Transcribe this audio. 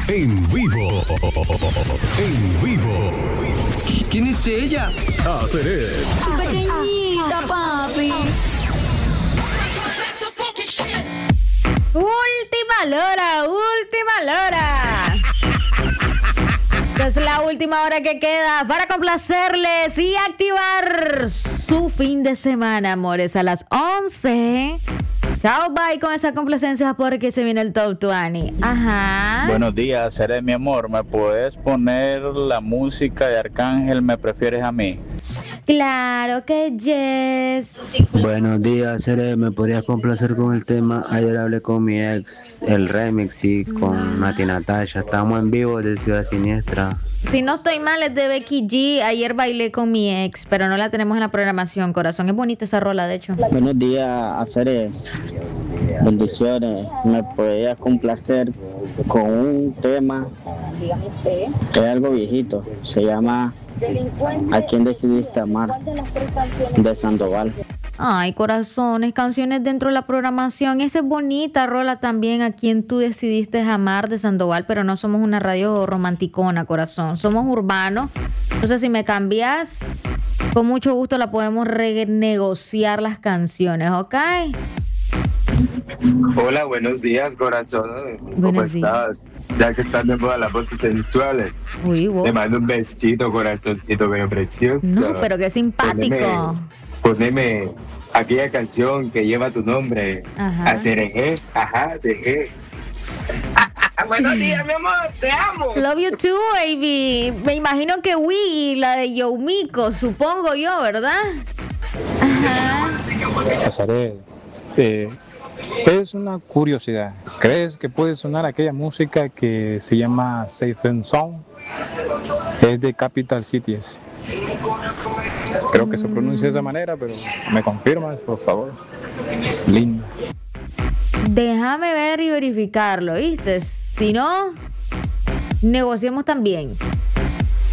En vivo. En vivo. ¿Quién es ella? Seré. Tu pequeñita, papi. Última hora. Esta es la última hora que queda para complacerles y activar su fin de semana, amores, a las 11. Chao, bye con esa complacencia porque se viene el Top 20. Ajá. Buenos días, seré mi amor. ¿Me puedes poner la música de Arcángel? ¿Me prefieres a mí? Claro que yes. Buenos días, Cere, ¿me podrías complacer con el tema? Ayer hablé con mi ex, el remix, y con Nati Natasha. Estamos en vivo de Ciudad Siniestra. Si no estoy mal, es de Becky G. Ayer bailé con mi ex, pero no la tenemos en la programación, corazón. Es bonita esa rola, de hecho. Buenos días, Cere. Bendiciones. ¿Me podrías complacer con un tema? Es algo viejito. Se llama ¿A quién decidiste amar? De Sandoval. Ay, corazones, canciones dentro de la programación. Esa es bonita rola también, A quien tú decidiste amar, de Sandoval, pero no somos una radio romanticona, corazón. Somos urbanos. Entonces, si me cambias, con mucho gusto la podemos renegociar las canciones, ¿ok? Hola, buenos días, corazón. ¿Cómo Buenos estás? Ya que están de moda las voces sensuales. Uy, wow. Te mando un besito, corazoncito medio precioso. No, pero qué simpático. Poneme aquella canción que lleva tu nombre. Ajá. A Cereje, ajá, dejé. Buenos días, mi amor, te amo. Love you too, baby. Me imagino que Wii, la de Yomiko, supongo yo, ¿verdad? Ajá. Pasaré. Es una curiosidad. ¿Crees que puede sonar aquella música que se llama Safe and Sound? Es de Capital Cities. Creo que se pronuncia de esa manera, pero ¿me confirmas, por favor? Linda. Déjame ver y verificarlo, ¿viste? Si no, negociemos también.